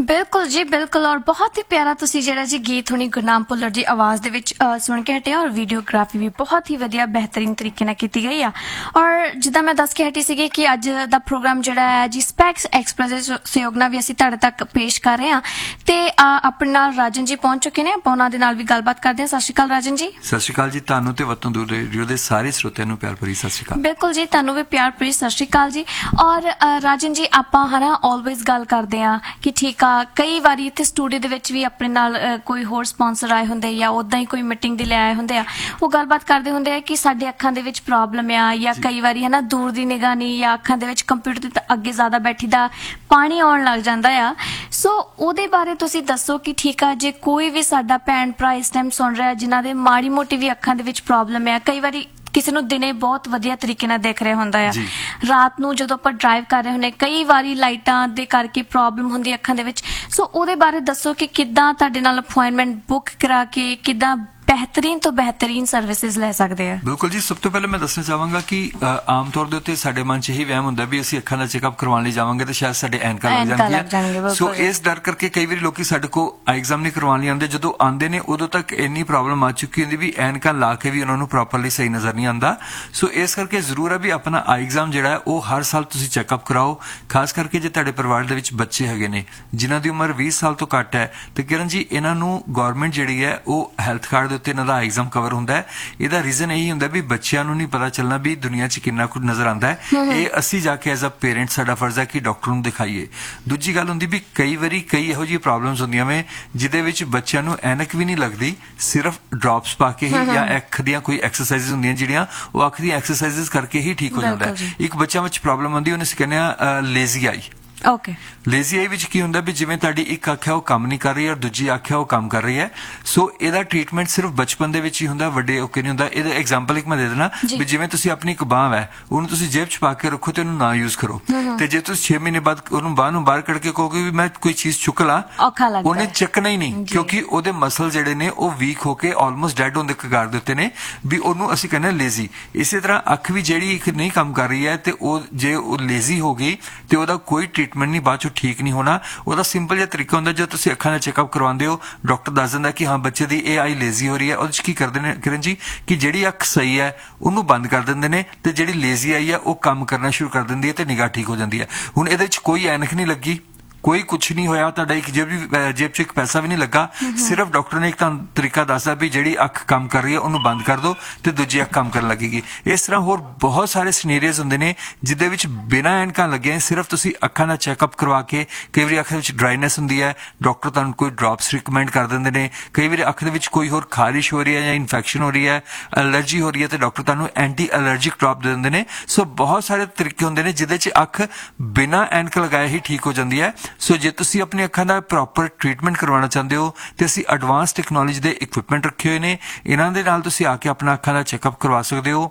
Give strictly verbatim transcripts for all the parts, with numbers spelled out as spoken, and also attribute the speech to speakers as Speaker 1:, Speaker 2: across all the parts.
Speaker 1: बिल्कुल जी बिल्कुल। और बहुत ही प्यारा तुसी जेड़ा जी गीत हुणी गुरनाम भुल्लर दी आवाज़ दे विच सुन के हटे और वीडियोग्राफी भी बहुत ही वधिया बेहतरीन तरीके नाल कीती गई आ। और जिद्दां मैं दस के हटी सीगी कि अज दा प्रोग्राम जेड़ा है जी स्पैक्स एक्सप्रैस दे सहयोग नाल भी असीं तुहाडे तक पेश कर रहे हां ते अपने नाल राजन जी पहुंच चुके ने। आपां उहनां दे नाल भी गलबात करदे हां। सत श्री अकाल राजन जी।
Speaker 2: सत श्री अकाल जी। तुहानूं ते वतन दूर रेडियो दे सारे श्रोतिਆਂ ਨੂੰ ਪਿਆਰ ਭਰੀ ਸਤਿ श्री अकाल।
Speaker 1: बिल्कुल जी तुहानूं भी प्यार भरी सत श्री अकाल जी। और राजन जी आपां हना ऑलवेज गल करदे हां कि ठीक आ कई वारी इत्थे स्टूडियो दे विच भी अपने नाल कोई होर स्पॉन्सर आए हुंदे या उदां ही कोई मीटिंग दे ले आए हुंदे आ, वो गलबात करदे हुंदे आ कि साडे अखां दे विच प्रॉब्लम आ या कई वारी है ना दूर दी निगाह नहीं या अखां दे विच कंप्यूटर दे अगे ज़्यादा बैठी दा पानी आउण लग जांदा आ। सो ਉਹਦੇ ਬਾਰੇ ਤੁਸੀਂ ਦੱਸੋ ਕਿ ਠੀਕ ਆ ਜੇ ਕੋਈ ਵੀ ਸਾਡਾ ਭੈਣ ਭਰਾ ਇਸ ਟਾਈਮ ਸੁਣ ਰਿਹਾ ਜਿਨ੍ਹਾਂ ਦੇ ਮਾੜੀ ਮੋਟੀ ਵੀ ਅੱਖਾਂ ਦੇ ਵਿੱਚ ਪ੍ਰੋਬਲਮ ਹੈ, ਕਈ ਵਾਰੀ ਕਿਸੇ ਨੂੰ ਦਿਨੇ ਬਹੁਤ ਵਧੀਆ ਤਰੀਕੇ ਨਾਲ ਦੇਖ ਰਿਹਾ ਹੁੰਦਾ ਆ, ਰਾਤ ਨੂੰ ਜਦੋਂ ਆਪਾਂ ਡਰਾਈਵ ਕਰ ਰਹੇ ਹੁੰਦੇ ਕਈ ਵਾਰੀ ਲਾਈਟਾਂ ਦੇ ਕਰਕੇ ਪ੍ਰੋਬਲਮ ਹੁੰਦੀ ਅੱਖਾਂ ਦੇ ਵਿੱਚ। ਸੋ ਉਹਦੇ ਬਾਰੇ ਦੱਸੋ ਕਿ ਕਿੱਦਾਂ ਤੁਹਾਡੇ ਨਾਲ ਅਪਾਇੰਟਮੈਂਟ ਬੁੱਕ ਕਰਾ ਕੇ ਕਿੱਦਾਂ बेहतरीन तो बेहतरीन सर्विसेज ले सकते हैं।
Speaker 2: बिल्कुल जी। सब तो पहले मैं दसना चाहांगा कि आम तौर के उत्ते साडे मन च यही वहम हुंदा भी असीं अखां दा चेकअप करवाने लई जावांगे तो शायद साडे ऐनकां लग जाणगीआं। सो इस डर करके कई वारी लोकी साडे को आई एग्जाम नहीं करवाने आंदे, जदों आंदे ने उदों तक इन्नी प्रॉब्लम आ चुकी हुंदी भी ऐनकां ला के भी उन्हां नूं प्रॉपरली सही नज़र नहीं आंदा। सो इस करके जरूर है भी अपना आई एग्जाम जिहड़ा है वो हर साल तुसीं चेकअप कराओ। खास करके जे तुहाडे परिवार दे विच बच्चे हैगे ने जिन्हां दी उमर बीस साल तो घट है तो किरण जी इन्हां नूं गौरमेंट जिहड़ी है वो हैल्थ कार्ड दे उत्ते इन्हां दा एग्जाम कवर हुंदा है। ਇਹਦਾ रीजन यही हुंदा भी बच्चिਆਂ ਨੂੰ नहीं पता चलना भी दुनिया च किन्ना कुछ नजर आंदा है। ਇਹ ਅਸੀਂ ਜਾ ਕੇ ਐਜ਼ ਅ ਪੇਰੈਂਟ ਸਾਡਾ ਫਰਜ਼ ਹੈ ਕਿ ਡਾਕਟਰ ਨੂੰ ਦਿਖਾਈਏ। ਦੂਜੀ ਗੱਲ ਹੁੰਦੀ ਵੀ ਕਈ ਵਾਰੀ ਕਈ ਇਹੋ ਜਿਹੀ ਪ੍ਰੋਬਲਮਸ ਹੁੰਦੀਆਂ ਵੇ ਜਿਹਦੇ ਵਿੱਚ ਬੱਚਿਆਂ ਨੂੰ ਐਨਕ ਵੀ ਨਹੀਂ ਲੱਗਦੀ, ਸਿਰਫ ਡ੍ਰੌਪਸ ਪਾ ਕੇ ਹੀ ਜਾਂ ਅੱਖ ਦੀਆਂ ਕੋਈ ਐਕਸਰਸਾਈਜ਼ ਹੁੰਦੀਆਂ ਜਿਹੜੀਆਂ ਉਹ ਅੱਖ ਦੀਆਂ ਐਕਸਰਸਾਈਜ਼ ਕਰਕੇ ਹੀ ਠੀਕ ਹੋ ਜਾਂਦਾ ਹੈ। ਇੱਕ ਬੱਚਾ ਵਿੱਚ ਪ੍ਰੋਬਲਮ ਹੁੰਦੀ ਉਹਨੇ ਅਸੀਂ ਕਹਿੰਦੇ ਆ lazy I.
Speaker 1: Okay
Speaker 2: lazy I विच की हुंदा भी जिवें तुहाडी एक अख है वो काम नहीं कर रही और दूजी अख है वो काम कर रही है। सो ਇਹਦਾ ट्रीटमेंट सिर्फ बचपन ਦੇ ਵਿੱਚ ਹੀ ਹੁੰਦਾ, ਵੱਡੇ ਓਕੇ ਨਹੀਂ ਹੁੰਦਾ। ਇਹਦਾ ਐਗਜ਼ਾਮਪਲ ਇੱਕ ਮੈਂ ਦੇ ਦੇਣਾ ਵੀ ਜਿਵੇਂ ਤੁਸੀਂ ਆਪਣੀ ਇੱਕ ਬਾਂਹ ਹੈ ਉਹਨੂੰ ਤੁਸੀਂ ਜੇਬ 'ਚ ਪਾ ਕੇ ਰੱਖੋ ਤੇ ਉਹਨੂੰ ਨਾ ਯੂਜ਼ ਕਰੋ ਤੇ ਜੇ ਤੁਸੀਂ ਛੇ ਮਹੀਨੇ ਬਾਅਦ ਉਹਨੂੰ ਬਾਂਹ ਨੂੰ ਬਾਹਰ ਕੱਢ ਕੇ ਕਹੋਗੇ ਵੀ ਮੈਂ ਕੋਈ ਚੀਜ਼ ਚੁੱਕ ਲਾਂ ਉਹਨੇ ਚੱਕਣਾ ਹੀ ਨਹੀਂ ਕਿਉਂਕਿ ਉਹਦੇ ਮਸਲ ਜਿਹੜੇ ਨੇ ਉਹ ਵੀਕ ਹੋ ਕੇ ਆਲਮੋਸਟ ਡੈਡ ਹੋਣ ਦੇ ਕਗਾਰ ਦੇ ਉੱਤੇ ਨੇ ਵੀ ਉਹਨੂੰ ਅਸੀਂ ਕਹਿੰਦੇ ਲੇਜ਼ੀ। ਇਸੇ ਤਰ੍ਹਾਂ ਅੱਖ ਵੀ ਜਿਹੜੀ ਇੱਕ ਨਹੀਂ ਕੰਮ ਕਰ ਰਹੀ ਹੈ ਤੇ ਉਹ ਜੇ ਉਹ ਲੇਜ਼ੀ ਹੋ ਗਈ ਤੇ ਉਹਦਾ ਕੋਈ ट्रीटमेंट नहीं बाद चो ठीक नहीं होना। ਉਹਦਾ ਸਿੰਪਲ ਜਿਹਾ ਤਰੀਕਾ ਹੁੰਦਾ ਜਦੋਂ ਤੁਸੀਂ ਅੱਖਾਂ ਦਾ ਚੈੱਕਅਪ ਕਰਵਾਉਂਦੇ ਹੋ ਡਾਕਟਰ ਦੱਸ ਦਿੰਦਾ ਕਿ ਹਾਂ ਬੱਚੇ ਦੀ ਇਹ ਆਈ ਲੇਜ਼ੀ ਹੋ ਰਹੀ ਹੈ। ਉਹਦੇ 'ਚ ਕੀ ਕਰਦੇ ਨੇ ਕਿਰਨ ਜੀ ਕਿ ਜਿਹੜੀ ਅੱਖ ਸਹੀ ਹੈ ਉਹਨੂੰ ਬੰਦ ਕਰ ਦਿੰਦੇ ਨੇ ਤੇ ਜਿਹੜੀ ਲੇਜ਼ੀ ਆਈ ਹੈ ਉਹ ਕੰਮ ਕਰਨਾ ਸ਼ੁਰੂ ਕਰ ਦਿੰਦੀ ਹੈ ਤੇ ਨਿਗਾਹ ਠੀਕ ਹੋ ਜਾਂਦੀ ਹੈ। ਹੁਣ ਇਹਦੇ 'ਚ ਕੋਈ ਐਨਕ ਨਹੀਂ ਲੱਗੀ, कोई कुछ नहीं होया, तुहाडा एक जेब जेब च एक पैसा भी नहीं लगा, सिर्फ डॉक्टर ने एक तरीका दसदा भी जिहड़ी अख काम कर रही है उन्होंने बंद कर दो तो दूजी अख काम करन लगेगी। इस तरह होर बहुत सारे सिनेरियोज हुंदे ने जिहदे विच बिना ऐनकां लगे सिर्फ तुसीं अखां दा चैकअप करवा के कई वारी अख विच ड्राइनेस हुंदी है डॉक्टर तुहानूं कोई ड्रॉप्स रिकमेंड कर दिंदे ने। कई वारी अख दे विच कोई होर खारिश हो रही है या इन्फेक्शन हो रही है, एलर्जी हो रही है तो डॉक्टर तुहानूं एंटी एलर्जिक ड्रॉप दे दिंदे ने। सो बहुत सारे तरीके हुंदे ने जिहदे च अख बिना ऐनक लगाए ही ठीक हो जाती है। सो जे तुसीं अपनी अखां दा प्रॉपर ट्रीटमेंट करवाना चाहते हो तो असीं एडवांस टैक्नोलॉजी दे इक्विपमेंट रखे हुए ने, इन्हां दे नाल तुसीं आके अपना अखां दा चैकअप करवा सकते हो।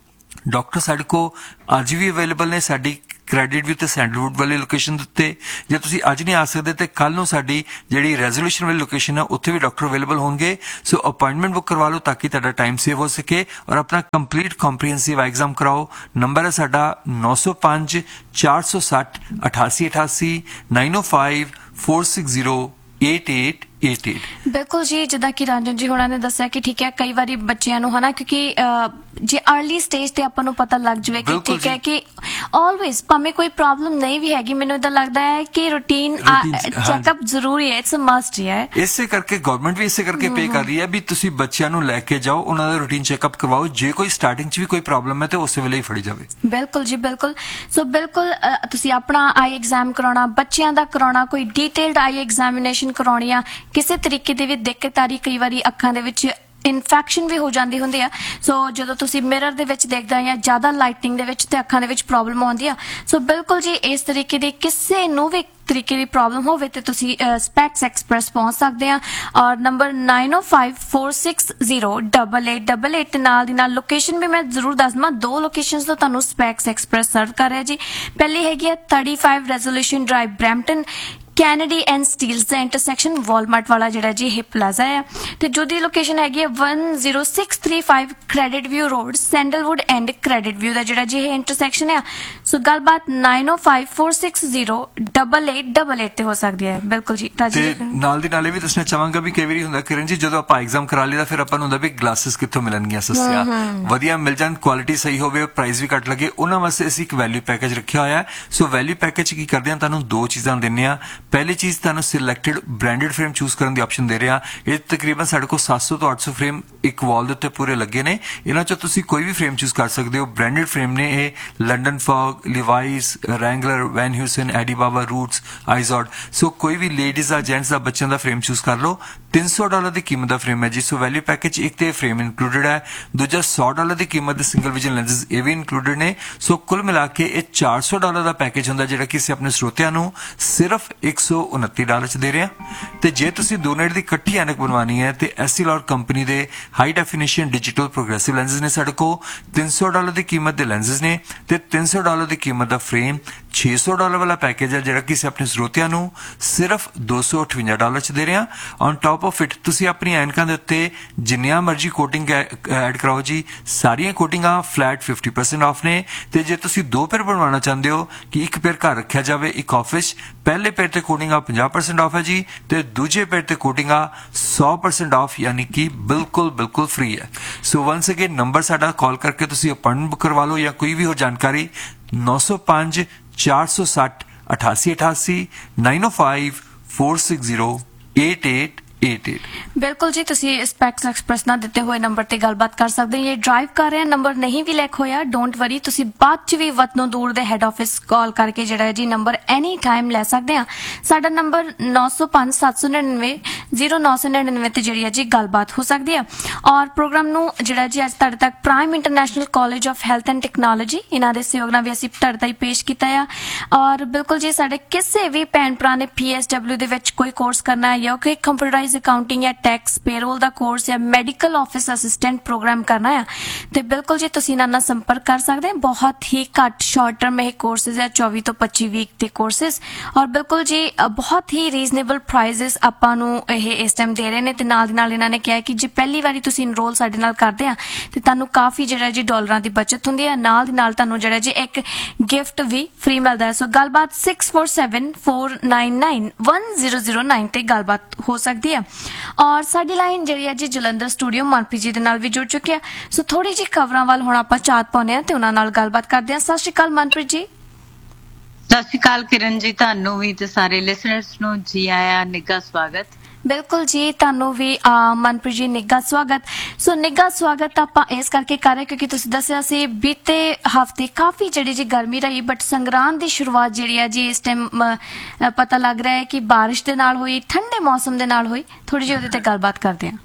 Speaker 2: डॉक्टर साडे को अज भी अवेलेबल ने साडी क्रेडिट व्यू ते सैंडलवुड वाली लोकेशन उत्ते। जे तुसीं अज नहीं आ सकते तो कल नूं साडी जिहड़ी रेजोल्यूशन वाली लोकेशन है उत्थे भी डॉक्टर अवेलेबल होंगे। सो अपॉइंटमेंट बुक करवा लो ताकि तुहाडा टाइम सेव हो सके और अपना कंप्लीट कॉम्प्रीहेंसिव एग्जाम कराओ। नंबर है साडा नौ सौ पांच चार सौ सठ अठासी अठासी नाइन ओ five four six zero eight eight eight eight.
Speaker 1: बिल्कुल जी जिद्दां कि राजन जी होना ने दस्सिया कि ठीक है कई बारी बच्चियां नूं है ना क्योंकि जे अर्ली स्टेज ते आपां नूं पता लग जावे कि ठीक है कि ऑलवेज भावें कोई प्रॉब्लम नहीं भी हैगी मैनूं इदां लगदा है कि रूटीन चेकअप जरूरी है, इट्स अ मस्ट है।
Speaker 2: इसे करके गवर्नमेंट भी इसे करके पे कर रही है भी तुसीं बच्चियां नूं लैके जाओ उन्हां दा रूटीन चेकअप करवाओ, जे कोई स्टार्टिंग च भी कोई प्रॉब्लम है तो उस वेले ही फड़ी जावे।
Speaker 1: बिल्कुल जी बिल्कुल। सो बिल्कुल तुसीं अपना आई एग्जाम कराउणा बच्चियां दा कराउणा कोई डिटेल्ड आई एग्जामिनेशन कराउणी आ किसी तरीके दी भी दिक्कत आ रही कई बारी अखां दे विच इन्फेक्शन भी हो जाती होंदी है। सो जो तुसीं मिरर दे विच देखदा या ज़्यादा लाइटिंग दे विच ते अखां दे विच प्रॉब्लम आउंदी है। सो बिल्कुल जी इस तरीके दी किसी नूं भी तरीके की प्रॉब्लम होवे ते तुसीं स्पैक्स एक्सप्रैस पहुंच सकते हैं और नंबर नाइन ओ five four six zero double eight double eight नाल दी नाल लोकेशन भी मैं जरूर दस देवां। दो लोकेशनस तो तुहानूं स्पैक्स एक्सप्रैस सर्व कर रहा जी। पहली हैगी है thirty five resolution drive Brampton Kennedy and steels the intersection Walmart वाला जिहड़ा जी हिप प्लाजा है ते जो दी लोकेशन हैगी है one zero six three five credit view road sandalwood and credit view दा जिहड़ा जी इंटरसैक्शन है। ਸੋ ਗੱਲਬਾਤ ਨਾइन ओ five four six zero double eight double eight ਤੇ ਹੋ ਸਕਦੀ ਹੈ। ਬਿਲਕੁਲ ਜੀ ਰਾਜੀ
Speaker 2: ਤੇ ਨਾਲ ਦੀ ਨਾਲੇ ਵੀ ਦੱਸਣਾ ਚਾਹਾਂਗਾ ਵੀ ਕਈ ਵਾਰੀ ਹੁੰਦਾ ਕਿਰਨ ਜੀ ਜਦੋਂ ਆਪਾਂ ਐਗਜ਼ਾਮ ਕਰਾ ਲਈਦਾ ਫਿਰ ਆਪਾਂ ਨੂੰ ਹੁੰਦਾ ਵੀ ਗਲਾਸਿਸ ਕਿੱਥੋਂ ਮਿਲਣਗੀਆਂ ਸਸਤੀਆਂ ਵਧੀਆ ਮਿਲ ਜਾਣ ਕੁਆਲਿਟੀ ਸਹੀ ਹੋਵੇ ਪ੍ਰਾਈਸ ਵੀ ਘੱਟ ਲੱਗੇ ਉਹਨਾਂ ਵਾਸਤੇ ਅਸੀਂ ਇੱਕ ਵੈਲਿਊ ਪੈਕੇਜ ਰੱਖਿਆ ਹੋਇਆ। ਸੋ ਵੈਲਿਊ ਪੈਕੇਜ ਕੀ ਕਰਦੇ ਹਾਂ ਤੁਹਾਨੂੰ ਦੋ ਚੀਜ਼ਾਂ ਦਿੰਦੇ ਆ। ਪਹਿਲੀ ਚੀਜ਼ ਤੁਹਾਨੂੰ ਸਿਲੈਕਟਡ ਬ੍ਰਾਂਡਡ ਫਰੇਮ ਚੂਜ਼ ਕਰਨ ਦੀ ਆਪਸ਼ਨ ਦੇ ਰਹੇ ਆ। ਇਹ ਤਕਰੀਬਨ ਸਾਡੇ ਕੋਲ ਸੱਤ ਸੌ ਤੋਂ ਅੱਠ ਸੌ ਫਰੇਮ ਇੱਕ ਵਾਲ ਦੇ ਉੱਤੇ ਪੂਰੇ ਲੱਗੇ ਨੇ। ਇਹਨਾਂ ਚੋਂ ਤੁਸੀਂ ਕੋਈ ਵੀ ਫਰੇਮ ਚੂਜ਼ ਕਰ ਸਕਦੇ ਹੋ। ਬ੍ਰਾਂਡਡ ਫਰੇਮ ਨੇ ਇਹ ਲੰਡਨ ਫੌਗ, ਲਿਵਾਈਸ, ਰੈਂਗਲਰ, ਵੈਨ ਹਿਊਸਨ, ਐਡੀ ਬਾਬਾ, ਰੂਟਸ, ਆਈਜ਼ੋਡ। ਸੋ ਕੋਈ ਵੀ ਲੇਡੀਜ਼ ਦਾ ਜੈਂਟਸ ਦਾ ਬੱਚਿਆਂ ਦਾ ਫਰੇਮ ਚੂਜ਼ ਕਰ ਲਓ। ਤਿੰਨ ਸੌ ਡਾਲਰ ਦੀ ਕੀਮਤ ਦਾ ਫਰੇਮ ਹੈ ਜੀ। ਸੋ ਵੈਲਿਊ ਪੈਕੇਜ ਇੱਕ ਤੇ ਫਰੇਮ ਇਨਕਲੂਡਡ ਹੈ, ਦੂਜਾ ਸੌ ਡਾਲਰ ਦੀ ਕੀਮਤ ਦੇ ਸਿੰਗਲ ਵਿਜ਼ਨ ਲੈਂਸਸ ਇਹ ਵੀ ਇਨਕਲੂਡਡ ਨੇ। ਸੋ ਕੁੱਲ ਮਿਲਾ ਕੇ ਇਹ ਚਾਰ ਸੌ ਡਾਲਰ ਦਾ ਪੈਕੇਜ ਹੁੰਦਾ ਜਿਹੜਾ ਕਿ ਅਸੀਂ ਆਪਣੇ ਸਰੋਤਿਆਂ ਨੂੰ ਸਿਰਫ ਇੱਕ ਸੌ ਉਨੱਤੀ ਡਾਲਰ ਚ ਦੇ ਰਹੇ ਹਾਂ। ਤੇ ਜੇ ਤੁਸੀਂ ਦੋ ਨੇਟ ਦੀ ਇਕੱਠੀ ਐਨਕ ਬਣਵਾਉਣੀ ਹੈ ਤੇ ਐਸਸੀਲੌਰ ਕੰਪਨੀ ਦੇ high definition digital progressive lenses ਨੇ ਸਾਡੇ ਕੋਲ ਤਿੰਨ ਸੌ ਡਾਲਰ ਦੀ ਕੀਮਤ ਦੇ ਲੈਂਸਸ ਨੇ ਤੇ ਤਿੰਨ ਸੌ ਡਾਲਰ ਦੀ ਕੀਮਤ ਦਾ ਫਰੇਮ। ਛੇ ਸੌ ਡਾਲਰ ਵਾਲਾ ਪੈਕੇਜ ਹੈ ਜਿਹੜਾ ਕਿ ਅਸੀਂ ਆਪਣੇ ਸਰੋਤਿਆਂ ਨੂੰ ਸਿਰਫ ਦੋ ਸੌ ਅਠਵੰਜਾ ਡਾਲਰ ਚ ਦੇ ਰਹੇ ਹਾਂ। ਔਨ ਟੌਪ ਆਫ ਇਟ ਤੁਸੀਂ ਆਪਣੀ ਐਨਕਾਂ ਦੇ ਉੱਤੇ ਜਿੰਨੀਆਂ ਮਰਜ਼ੀ ਕੋਟਿੰਗ ਐਡ ਕਰਾਓ ਜੀ, ਸਾਰੀਆਂ ਕੋਟਿੰਗਾਂ ਫਲੈਟ ਫਿਫਟੀ ਪਰਸੈਂਟ ਆਫ ਨੇ। ਤੇ ਜੇ ਤੁਸੀਂ ਦੋ ਪੇਅਰ ਬਣਵਾਉਣਾ ਚਾਹੁੰਦੇ ਹੋ ਕਿ ਇੱਕ ਪੇਅਰ ਘਰ ਰੱਖਿਆ ਜਾਵੇ ਇੱਕ ਆਫਿਸ, ਪਹਿਲੇ ਪੇਅਰ ਤੇ ਕੋਟਿੰਗ ਆ ਪੰਜਾਹ ਪਰਸੈਂਟ ਆਫ ਹੈ ਜੀ ਤੇ ਦੂਜੇ ਪੇਅਰ ਤੇ ਕੋਟਿੰਗ ਆ ਸੌ ਪਰਸੈਂਟ ਆਫ ਯਾਨੀ ਕਿ ਬਿਲਕੁਲ ਬਿਲਕੁਲ ਫ੍ਰੀ ਹੈ। ਸੋ ਵਨਸ ਅਗੇਨ ਨੰਬਰ ਸਾਡਾ ਕਾਲ ਕਰਕੇ ਤੁਸੀਂ ਅਪਾਇੰਟਮੈਂਟ ਬੁੱਕ ਕਰਵਾ ਲਓ ਜਾਂ ਕੋਈ ਵੀ ਹੋਰ ਜਾਣਕਾਰੀ ਨौ सौ पाँच चार सौ साठ अठासी अठासी नाइन ओ five four six zero eight eight eight eight.
Speaker 1: बिल्कुल जी तुसी स्पेक्स एक्सप्रेस ना ਦਿੱਤੇ ਹੋਏ ਨੰਬਰ ਤੇ ਗੱਲਬਾਤ ਕਰ ਸਕਦੇ ਹੋ। ਇਹ ਡਰਾਈਵ ਕਰ ਰਹੇ ਨੰਬਰ ਨਹੀਂ ਵੀ ਲਿਖ ਹੋਇਆ ਡੋਂਟ ਵਰੀ, ਤੁਸੀਂ ਬਾਅਦ ਚ ਵੀ ਵਤਨੋਂ ਦੂਰ ਦੇ ਹੈੱਡ ਆਫਿਸ ਕਾਲ ਕਰਕੇ ਜਿਹੜਾ ਜੀ ਨੰਬਰ ਐਨੀ ਟਾਈਮ ਲੈ ਸਕਦੇ ਆ। ਸਾਡਾ ਨੰਬਰ नौ सौ पाँच सात सौ नड़िनवे जीरो नौ सौ नड़िनवे ਤੇ ਜਿਹੜੀ ਹੈ ਜੀ ਗੱਲਬਾਤ ਹੋ ਸਕਦੀ ਆ। ਔਰ ਪ੍ਰੋਗਰਾਮ ਨੂੰ ਜਿਹੜਾ ਜੀ ਅੱਜ ਤੁਹਾਡੇ ਤੱਕ prime international college of health and technology ਇਹਨਾਂ ਦੇ ਸਹਿਯੋਗ ਨਾਲ ਵੀ ਅਸੀਂ ਤੁਹਾਡੇ ਤੱਕ ਪੇਸ਼ ਕੀਤਾ ਆ। ਔਰ ਬਿਲਕੁਲ ਜੀ ਸਾਡੇ ਕਿਸੇ ਵੀ ਭੈਣ ਭਰਾ ਨੇ ਪੀ ਐਸ ਡਬਲਿਊ ਦੇ ਵਿੱਚ ਕੋਈ ਕੋਰਸ ਕਰਨਾ ਹੈ ਜਾਂ ਕੋਈ ਕੰਪਿਊਟਰਾਈਜ਼ ਅਕਾਊਂਟਿੰਗ ਜਾਂ ਟੈਕਸ ਪੇਰੋਲ ਦਾ ਕੋਰਸ ਜਾਂ ਮੈਡੀਕਲ ਆਫਿਸ ਅਸਿਸਟੈਂਟ ਪ੍ਰੋਗਰਾਮ ਕਰਨਾ ਹੈ ਤੇ ਬਿਲਕੁਲ ਜੀ ਤੁਸੀਂ ਇਹਨਾਂ ਨਾਲ ਸੰਪਰਕ ਕਰ ਸਕਦੇ ਹੋ। ਬਹੁਤ ਹੀ ਘੱਟ ਸ਼ਾਰਟ ਟਰਮ ਇਹ ਕੋਰਸਿਸ ਹੈ, ਚੌਵੀ ਤੋਂ ਪੱਚੀ ਵੀਕ ਦੇ ਕੋਰਸਿਸ। ਔਰ ਬਿਲਕੁਲ ਜੀ ਬਹੁਤ ਹੀ ਰੀਜ਼ਨੇਬਲ ਪ੍ਰਾਈਸਿਸ ਆਪਾਂ ਨੂੰ ਇਹ ਇਸ ਟਾਈਮ ਦੇ ਰਹੇ ਨੇ ਤੇ ਨਾਲ ਦੀ ਨਾਲ ਇਹਨਾਂ ਨੇ ਕਿਹਾ ਕਿ ਜੇ ਪਹਿਲੀ ਵਾਰੀ ਤੁਸੀਂ ਇਨਰੋਲ ਸਾਡੇ ਨਾਲ ਕਰਦੇ ਆ ਤੇ ਤੁਹਾਨੂੰ ਕਾਫੀ ਜਿਹੜਾ ਜੀ ਡਾਲਰਾਂ ਦੀ ਬਚਤ ਹੁੰਦੀ ਹੈ, ਨਾਲ ਦੀ ਨਾਲ ਤੁਹਾਨੂੰ ਜਿਹੜਾ ਜੀ ਇੱਕ ਗਿਫਟ ਵੀ ਫ੍ਰੀ ਮਿਲਦਾ ਹੈ। ਸੋ ਗੱਲਬਾਤ six four seven four nine nine one zero zero nine ਤੇ ਗੱਲਬਾਤ ਹੋ ਸਕਦੀ ਹੈ। ਔਰ ਸਾਡੀ ਲਾਈਨ ਜਿਹੜੀ ਹੈ ਜੀ ਜਲੰਧਰ ਸਟੂਡੀਓ ਮਨਪ੍ਰੀਤ ਜੀ ਦੇ ਨਾਲ ਵੀ ਜੁੜ ਚੁੱਕੀ ਹੈ। ਸੋ ਥੋੜੀ ਜਿਹੀ ਖਬਰਾਂ ਵੱਲ ਹੁਣ ਆਪਾਂ ਚਾਤ ਪਾਉਂਦੇ ਹਾਂ ਤੇ ਉਹਨਾਂ ਨਾਲ ਗੱਲਬਾਤ ਕਰਦੇ ਹਾਂ। ਸਤਿ ਸ਼੍ਰੀ ਅਕਾਲ ਮਨਪ੍ਰੀਤ ਜੀ।
Speaker 3: ਸਤਿ ਸ਼੍ਰੀ ਅਕਾਲ ਕਿਰਨ ਜੀ, ਤੁਹਾਨੂੰ ਵੀ ਤੇ ਸਾਰੇ ਲਿਸਨਰਸ ਨੂੰ ਜੀ ਆਇਆਂ ਨਿੱਘਾ ਸਵਾਗਤ।
Speaker 1: ਬਿਲਕੁਲ ਜੀ ਤੁਹਾਨੂੰ ਵੀ ਮਨਪ੍ਰੀਤ ਜੀ ਨਿੱਘਾ ਸਵਾਗਤ। ਸੋ ਨਿੱਘਾ ਸਵਾਗਤ ਆਪਾਂ ਇਸ ਕਰਕੇ ਕਰ ਰਹੇ ਕਿਉਂਕਿ ਤੁਸੀਂ ਦੱਸਿਆ ਸੀ ਬੀਤੇ ਹਫ਼ਤੇ ਕਾਫੀ ਜਿਹੜੀ ਜੀ ਗਰਮੀ ਰਹੀ ਬਟ ਸੰਗਰਾਂਦ ਦੀ ਸ਼ੁਰੂਆਤ ਜਿਹੜੀ ਹੈ ਜੀ ਇਸ ਟਾਈਮ ਪਤਾ ਲੱਗ ਰਿਹਾ ਹੈ ਕਿ ਬਾਰਿਸ਼ ਦੇ ਨਾਲ ਹੋਈ, ਠੰਡੇ ਮੌਸਮ ਦੇ ਨਾਲ ਹੋਈ। ਥੋੜੀ ਜਿਹੀ ਉਹਦੇ ਤੇ ਗੱਲਬਾਤ ਕਰਦੇ ਹਾਂ।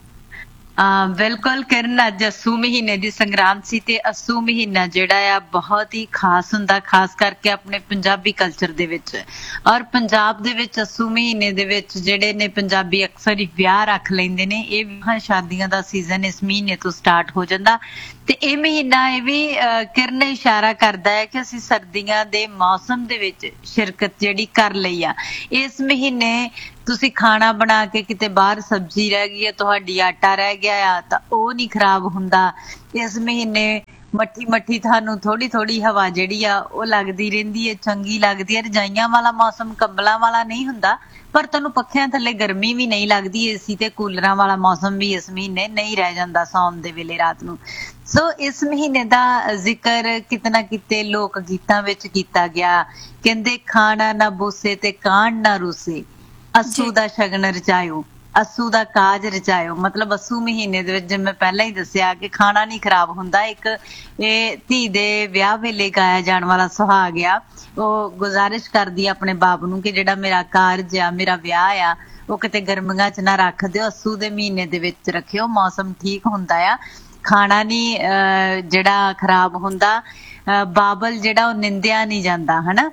Speaker 3: ਆ ਬਿਲਕੁਲ ਕਿਰਨ, ਅੱਜ ਅੱਸੂ ਮਹੀਨੇ ਦੀ ਸੰਗਰਾਂਦ ਸੀ ਤੇ ਅੱਸੂ ਮਹੀਨਾ ਜਿਹੜਾ ਆ ਬਹੁਤ ਹੀ ਖਾਸ ਹੁੰਦਾ, ਖਾਸ ਕਰਕੇ ਆਪਣੇ ਪੰਜਾਬੀ ਕਲਚਰ ਦੇ ਵਿੱਚ। ਔਰ ਪੰਜਾਬ ਦੇ ਵਿੱਚ ਅੱਸੂ ਮਹੀਨੇ ਦੇ ਵਿੱਚ ਜਿਹੜੇ ਨੇ ਪੰਜਾਬੀ ਅਕਸਰ ਹੀ ਵਿਆਹ ਰੱਖ ਲੈਂਦੇ ਨੇ। ਇਹ ਵਿਆਹਾਂ ਸ਼ਾਦੀਆਂ ਦਾ ਸੀਜ਼ਨ ਇਸ ਮਹੀਨੇ ਤੋਂ ਸਟਾਰਟ ਹੋ ਜਾਂਦਾ ਤੇ ਇਹ ਮਹੀਨਾ ਇਹ ਵੀ ਕਿਰਨ ਇਸ਼ਾਰਾ ਕਰਦਾ ਹੈ ਕਿ ਅਸੀਂ ਸਰਦੀਆਂ ਦੇ ਮੌਸਮ ਦੇ ਵਿੱਚ ਸ਼ਿਰਕਤ ਜਿਹੜੀ ਕਰ ਲਈ ਆ। ਇਸ ਮਹੀਨੇ ਤੁਸੀਂ ਖਾਣਾ ਬਣਾ ਕੇ ਕਿਤੇ ਬਾਹਰ ਸਬਜ਼ੀ ਰਹਿ ਗਈ ਹੈ, ਤੁਹਾਡੀ ਆਟਾ ਰਹਿ ਗਿਆ ਆ ਤਾਂ ਉਹ ਨਹੀਂ ਖਰਾਬ ਹੁੰਦਾ। ਇਸ ਮਹੀਨੇ ਮੱਠੀ ਮੱਠੀ ਤੁਹਾਨੂੰ ਥੋੜੀ ਥੋੜੀ ਹਵਾ ਜਿਹੜੀ ਆ ਉਹ ਲੱਗਦੀ ਰਹਿੰਦੀ ਹੈ, ਚੰਗੀ ਲੱਗਦੀ ਹੈ। ਰਜਾਈਆਂ ਵਾਲਾ ਮੌਸਮ ਕੰਬਲਾਂ ਵਾਲਾ ਨਹੀਂ ਹੁੰਦਾ ਪਰ ਤੁਹਾਨੂੰ ਪੱਖਿਆਂ ਥੱਲੇ ਗਰਮੀ ਵੀ ਨਹੀਂ ਲੱਗਦੀ। ਏਸੀ ਤੇ ਕੂਲਰਾਂ ਵਾਲਾ ਮੌਸਮ ਵੀ ਇਸ ਮਹੀਨੇ ਨਹੀਂ ਰਹਿ ਜਾਂਦਾ ਸੌਣ ਦੇ ਵੇਲੇ ਰਾਤ ਨੂੰ। ਸੋ ਇਸ ਮਹੀਨੇ ਦਾ ਜ਼ਿਕਰ ਕਿਤੇ ਨਾ ਕਿਤੇ ਲੋਕ ਗੀਤਾਂ ਵਿੱਚ ਕੀਤਾ ਗਿਆ। ਕਹਿੰਦੇ ਖਾਣਾ ਨਾ ਬੂਸੇ ਤੇ ਕਾਣ ਨਾ ਰੂਸੇ, ਅੱਸੂ ਦਾ ਸ਼ਗਨ ਰਚਾਇਓ, ਅੱਸੂ ਦਾ ਕਾਜ ਰਚਾਇਓ। ਮਤਲਬ ਅੱਸੂ ਮਹੀਨੇ ਦੇ ਵਿੱਚ ਜਿਵੇਂ ਪਹਿਲਾਂ ਹੀ ਦੱਸਿਆ ਕਿ ਖਾਣਾ ਨਹੀਂ ਖਰਾਬ ਹੁੰਦਾ। ਇੱਕ ਇਹ ਧੀ ਦੇ ਵਿਆਹ ਵੇਲੇ ਗਾਇਆ ਜਾਣ ਵਾਲਾ ਸੁਹਾਗ ਆ। ਉਹ ਗੁਜ਼ਾਰਿਸ਼ ਕਰਦੀ ਆ ਆਪਣੇ ਬਾਪ ਨੂੰ ਕਿ ਜਿਹੜਾ ਮੇਰਾ ਕਾਰਜ ਆ, ਮੇਰਾ ਵਿਆਹ ਆ, ਉਹ ਕਿਤੇ ਗਰਮੀਆਂ ਚ ਨਾ ਰੱਖ ਦਿਓ, ਅੱਸੂ ਦੇ ਮਹੀਨੇ ਦੇ ਵਿੱਚ ਰੱਖਿਓ, ਮੌਸਮ ਠੀਕ ਹੁੰਦਾ ਆ, ਖਾਣਾ ਨਹੀਂ ਅਹ ਜਿਹੜਾ ਖਰਾਬ ਹੁੰਦਾ। ਬਾਬਲ ਜਿਹੜਾ ਉਹ ਨਿੰਦਿਆ ਨਹੀਂ ਜਾਂਦਾ ਹਨਾ।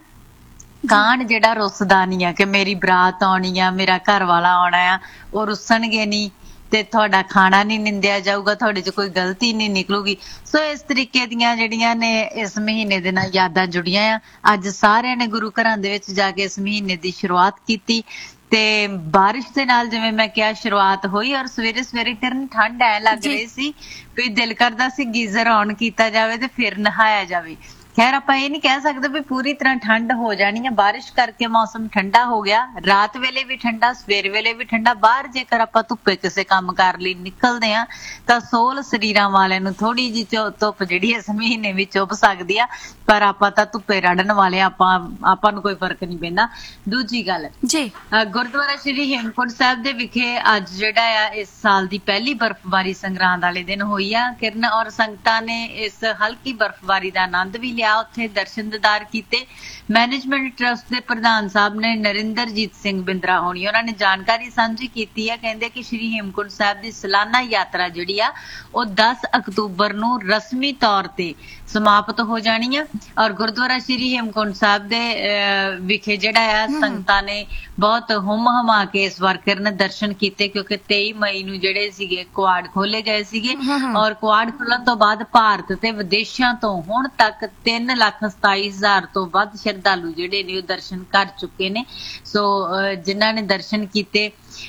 Speaker 3: ਕਾਣ ਜਿਹੜਾ ਰੁੱਸਦਾ ਨਹੀਂ ਆ ਕਿ ਮੇਰੀ ਬਰਾਤ ਆਉਣੀ ਆ, ਮੇਰਾ ਘਰ ਵਾਲਾ ਆਉਣਾ ਆ, ਉਹ ਰੁੱਸਣਗੇ ਨਹੀਂ ਤੇ ਤੁਹਾਡਾ ਖਾਣਾ ਨਹੀਂ ਨਿੰਦਿਆ ਜਾਊਗਾ, ਤੁਹਾਡੇ ਚ ਕੋਈ ਗਲਤੀ ਨਹੀਂ ਨਿਕਲੂਗੀ। ਸੋ ਇਸ ਤਰੀਕੇ ਦੀਆਂ ਜਿਹੜੀਆਂ ਨੇ ਇਸ ਮਹੀਨੇ ਦੇ ਨਾਲ ਯਾਦਾਂ ਜੁੜੀਆਂ ਆ। ਅੱਜ ਸਾਰਿਆਂ ਨੇ ਗੁਰੂ ਘਰਾਂ ਦੇ ਵਿੱਚ ਜਾ ਕੇ ਇਸ ਮਹੀਨੇ ਦੀ ਸ਼ੁਰੂਆਤ ਕੀਤੀ ਤੇ ਬਾਰਿਸ਼ ਦੇ ਨਾਲ ਜਿਵੇਂ ਮੈਂ ਕਿਹਾ ਸ਼ੁਰੂਆਤ ਹੋਈ। ਔਰ ਸਵੇਰੇ ਸਵੇਰੇ ਕਿਰਨ ਠੰਡ ਐ ਲੱਗ ਰਹੀ ਸੀ ਵੀ ਦਿਲ ਕਰਦਾ ਸੀ ਗੀਜ਼ਰ ਔਨ ਕੀਤਾ ਜਾਵੇ ਤੇ ਫਿਰ ਨਹਾਇਆ ਜਾਵੇ। ਖੈਰ ਆਪਾਂ ਇਹ ਨਹੀਂ ਕਹਿ ਸਕਦੇ ਵੀ ਪੂਰੀ ਤਰ੍ਹਾਂ ਠੰਡ ਹੋ ਜਾਣੀ ਹੈ। ਬਾਰਿਸ਼ ਕਰਕੇ ਮੌਸਮ ਠੰਡਾ ਹੋ ਗਿਆ, ਰਾਤ ਵੇਲੇ ਵੀ ਠੰਡਾ, ਸਵੇਰ ਵੇਲੇ ਵੀ ਠੰਡਾ। ਬਾਹਰ ਜੇਕਰ ਆਪਾਂ ਧੁੱਪੇ ਕਿਸੇ ਕੰਮ ਕਾਰ ਲਈ ਨਿਕਲਦੇ ਆ ਤਾਂ ਸੋਲ ਸਰੀਰਾਂ ਵਾਲਿਆਂ ਨੂੰ ਥੋੜੀ ਜਿਹੀ ਧੁੱਪ ਜਿਹੜੀ ਇਸ ਮਹੀਨੇ ਵੀ ਚੁੱਭ ਸਕਦੀ ਆ, ਪਰ ਆਪਾਂ ਤਾਂ ਧੁੱਪੇ ਰੜਨ ਵਾਲੇ, ਆਪਾਂ ਆਪਾਂ ਨੂੰ ਕੋਈ ਫਰਕ ਨਹੀਂ ਪੈਂਦਾ। ਦੂਜੀ ਗੱਲ
Speaker 1: ਜੀ,
Speaker 3: ਗੁਰਦੁਆਰਾ ਸ਼੍ਰੀ ਹੇਮਕੁੰਟ ਸਾਹਿਬ ਦੇ ਵਿਖੇ ਅੱਜ ਜਿਹੜਾ ਆ ਇਸ ਸਾਲ ਦੀ ਪਹਿਲੀ ਬਰਫ਼ਬਾਰੀ ਸੰਗਰਾਂਦ ਵਾਲੇ ਦਿਨ ਹੋਈ ਆ ਕਿਰਨ, ਔਰ ਸੰਗਤਾਂ ਨੇ ਇਸ ਹਲਕੀ ਬਰਫ਼ਬਾਰੀ ਦਾ ਆਨੰਦ ਵੀ ਲਿਆ, ਉੱਥੇ ਦਰਸ਼ਨ ਦੀਦਾਰ ਕੀਤੇ। ਮੈਨੇਜਮੈਂਟ ਟਰਸਟ ਦੇ ਪ੍ਰਧਾਨ ਸਾਹਿਬ ਨੇ ਨਰਿੰਦਰਜੀਤ ਸਿੰਘ ਬਿੰਦਰਾ ਹੋਣੀ, ਉਹਨਾਂ ਨੇ ਜਾਣਕਾਰੀ ਸਾਂਝੀ ਕੀਤੀ ਹੈ। ਕਹਿੰਦੇ ਕਿ ਸ਼੍ਰੀ ਹੇਮਕੁੰਟ ਸਾਹਿਬ ਦੀ ਸਾਲਾਨਾ ਯਾਤਰਾ ਜਿਹੜੀ ਆ ਉਹ ਦਸ ਅਕਤੂਬਰ ਨੂੰ ਰਸਮੀ ਤੌਰ ਤੇ ਸਮਾਪਤ ਹੋ ਜਾਣੀ ਆ, ਔਰ ਗੁਰਦੁਆਰਾ ਸ਼੍ਰੀ ਹੇਮਕੁੰਟ ਸਾਹਿਬ ਦੇ ਵਿਖੇ ਜਿਹੜਾ ਆ ਸੰਗਤਾਂ ਨੇ ਬਹੁਤ ਹੁਮ ਹਮਾ ਕੇ ਇਸ ਵਾਰ ਕਿਰਨ ਦਰਸ਼ਨ ਕੀਤੇ, ਕਿਉਂਕਿ ਤੇਈ ਮਈ ਨੂੰ ਜਿਹੜੇ ਸੀਗੇ ਕੁਆੜ ਖੋਲੇ ਗਏ ਸੀਗੇ, ਔਰ ਕੁਆੜ ਖੁੱਲਣ ਤੋਂ ਬਾਅਦ ਭਾਰਤ ਤੇ ਵਿਦੇਸ਼ਾਂ ਤੋਂ ਹੁਣ ਤੱਕ ਤਿੰਨ ਲੱਖ ਸਤਾਈ ਹਜ਼ਾਰ ਤੋਂ ਵੱਧ ਸ਼ਰਧਾਲੂ ਜਿਹੜੇ ਨੇ ਉਹ ਦਰਸ਼ਨ ਕਰ ਚੁੱਕੇ ਨੇ। ਸੋ ਜਿਨ੍ਹਾਂ ਨੇ ਦਰਸ਼ਨ ਕੀਤੇ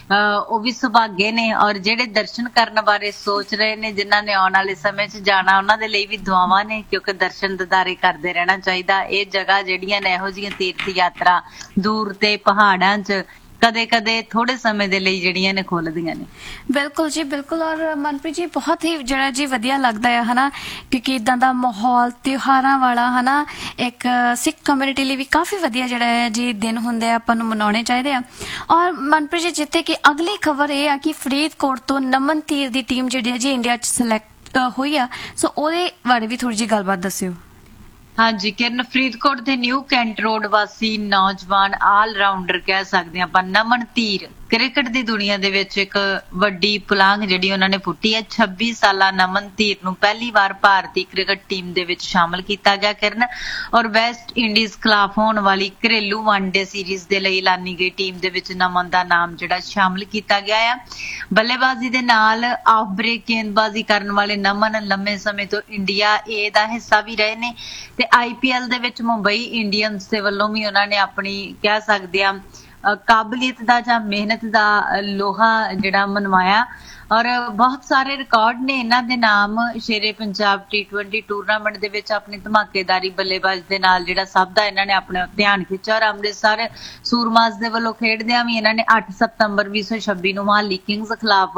Speaker 3: ਉਹ ਵੀ ਸੁਭਾਗੇ ਨੇ, ਔਰ ਜਿਹੜੇ ਦਰਸ਼ਨ ਕਰਨ ਬਾਰੇ ਸੋਚ ਰਹੇ ਨੇ, ਜਿਨ੍ਹਾਂ ਨੇ ਆਉਣ ਵਾਲੇ ਸਮੇਂ 'ਚ ਜਾਣਾ, ਉਹਨਾਂ ਦੇ ਲਈ ਵੀ ਦੁਆਵਾਂ ਨੇ, ਕਿਉਂਕਿ ਦਰਸ਼ਨ ਦਿਦਾਰੇ ਕਰਦੇ ਰਹਿਣਾ ਚਾਹੀਦਾ। ਇਹ ਜਗ੍ਹਾ ਜਿਹੜੀਆਂ ਨੇ ਇਹੋ ਜਿਹੀਆਂ ਤੀਰਥ ਯਾਤਰਾ ਦੂਰ ਤੇ ਪਹਾੜਾਂ 'ਚ ਕਦੇ ਕਦੇ ਥੋੜੇ ਸਮੇਂ ਦੇ ਲਈ ਜਿਹੜੀਆਂ ਨੇ ਖੁੱਲਦੀਆਂ ਨੇ।
Speaker 1: ਬਿਲਕੁਲ ਜੀ, ਬਿਲਕੁਲ। ਔਰ ਮਨਪ੍ਰੀਤ ਜੀ ਬਹੁਤ ਹੀ ਜਿਹੜਾ ਜੀ ਵਧੀਆ ਲੱਗਦਾ ਹੈ ਹਨਾ, ਕਿਉਂਕਿ ਇਦਾਂ ਦਾ ਮਾਹੌਲ ਤਿਉਹਾਰਾਂ ਵਾਲਾ ਹਨਾ ਇੱਕ ਸਿੱਖ ਕਮਿਊਨਿਟੀ ਲਈ ਵੀ ਕਾਫੀ ਵਧੀਆ ਜਿਹੜਾ ਹੈ ਜੀ ਦਿਨ ਹੁੰਦੇ ਆ, ਆਪਾਂ ਨੂੰ ਮਨਾਉਣੇ ਚਾਹੀਦੇ ਆ। ਔਰ ਮਨਪ੍ਰੀਤ ਜੀ, ਜਿੱਥੇ ਕਿ ਅਗਲੀ ਖਬਰ ਇਹ ਆ ਕਿ ਫਰੀਦਕੋਟ ਤੋਂ ਨਮਨ ਧੀਰ ਦੀ ਟੀਮ ਜਿਹੜੀ ਹੈ ਜੀ ਇੰਡੀਆ 'ਚ ਸਿਲੈਕਟ ਹੋਈ ਆ, ਸੋ ਉਹਦੇ ਬਾਰੇ ਵੀ ਥੋੜੀ ਜਿਹੀ ਗੱਲਬਾਤ ਦੱਸਿਓ।
Speaker 3: ਹਾਂਜੀ ਕਿਰਨ, ਫਰੀਦਕੋਟ ਦੇ ਨਿਊ ਕੈਂਟ ਰੋਡ ਵਾਸੀ ਨੌਜਵਾਨ ਆਲ ਰਾਊਂਡਰ ਕਹਿ ਸਕਦੇ ਹਾਂ ਆਪਾਂ ਨਮਨ ਧੀਰ ਕ੍ਰਿਕਟ ਦੀ ਦੁਨੀਆ ਦੇ ਵਿੱਚ ਇੱਕ ਵੱਡੀ ਪੁਲਾਂਘ ਜਿਹੜੀ ਉਹਨਾਂ ਨੇ ਪੁੱਟੀ ਹੈ। ਛੱਬੀ ਸਾਲਾ ਨਮਨ ਧੀਰ ਨੂੰ ਪਹਿਲੀ ਵਾਰ ਭਾਰਤੀ ਕ੍ਰਿਕਟ ਟੀਮ ਦੇ ਵਿੱਚ ਸ਼ਾਮਲ ਕੀਤਾ ਗਿਆ ਕਿਰਨ, ਔਰ ਵੈਸਟ ਇੰਡੀਜ਼ ਖਿਲਾਫ ਹੋਣ ਵਾਲੀ ਘਰੇਲੂ ਵਨਡੇ ਸੀਰੀਜ਼ ਦੇ ਲਈ ਐਲਾਨੀ ਗਈ ਟੀਮ ਦੇ ਵਿੱਚ ਨਮਨ ਦਾ ਨਾਮ ਜਿਹੜਾ ਸ਼ਾਮਲ ਕੀਤਾ ਗਿਆ ਆ। ਬੱਲੇਬਾਜ਼ੀ ਦੇ ਨਾਲ ਆਫ ਬ੍ਰੇਕ ਗੇਂਦਬਾਜ਼ੀ ਕਰਨ ਵਾਲੇ ਨਮਨ ਲੰਮੇ ਸਮੇਂ ਤੋਂ ਇੰਡੀਆ ਏ ਦਾ ਹਿੱਸਾ ਵੀ ਰਹੇ ਨੇ, ਤੇ ਆਈ ਪੀ ਐਲ ਦੇ ਵਿੱਚ ਮੁੰਬਈ ਇੰਡੀਅਨਸ ਦੇ ਵੱਲੋਂ ਵੀ ਉਹਨਾਂ ਨੇ ਆਪਣੀ ਕਹਿ ਸਕਦੇ ਆ ਕਾਬਲੀਅਤ ਦਾ ਜਾਂ ਮਿਹਨਤ ਦਾ ਲੋਹਾ ਜਿਹੜਾ ਮਨਵਾਇਆ, ਔਰ ਬਹੁਤ ਸਾਰੇ ਰਿਕਾਰਡ ਨੇ ਇਹਨਾਂ ਦੇ ਨਾਮ। ਸ਼ੇਰੇ ਪੰਜਾਬ ਟੀ ਟਵੈਂਟੀ ਟੂਰਨਾਮੈਂਟ ਦੇ ਵਿੱਚ ਆਪਣੀ ਧਮਾਕੇਦਾਰੀ ਬੱਲੇਬਾਜ਼ ਦੇ ਨਾਲ ਜਿਹੜਾ ਸਭ ਦਾ ਇਹਨਾਂ ਨੇ ਆਪਣਾ ਧਿਆਨ ਖਿੱਚਿਆ, ਔਰ ਅੰਮ੍ਰਿਤਸਰ ਸੂਰਮਾਸ ਦੇ ਵੱਲੋਂ ਖੇਡਦਿਆਂ ਵੀ ਇਹਨਾਂ ਨੇ ਅੱਠ ਸਤੰਬਰ ਵੀਹ ਸੌ ਛੱਬੀ ਨੂੰ ਮੋਹਾਲੀ ਕਿੰਗਜ਼ ਖਿਲਾਫ